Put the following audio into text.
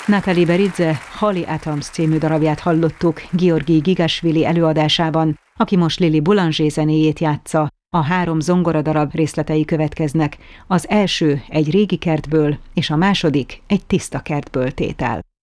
Natalie Beridze Holly Atoms című darabját hallottuk Georgi Gigasvili előadásában, aki most Lili Boulanger zenéjét játsza. A 3 zongoradarab részletei következnek, az első egy régi kertből, és a második egy tiszta kertből tétel.